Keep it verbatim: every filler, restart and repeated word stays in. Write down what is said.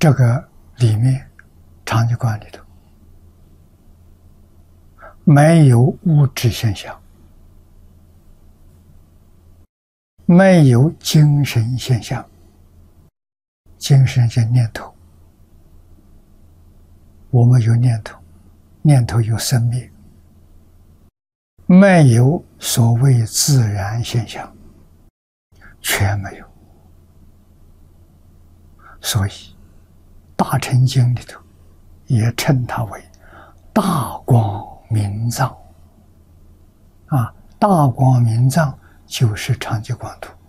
这个里面长寂观里头没有物质现象，没有精神现象。精神是念头，我们有念头，念头有生灭，没有所谓自然现象，全没有。所以大乘经里头也称它为大光明藏啊，大光明藏就是长寂光土。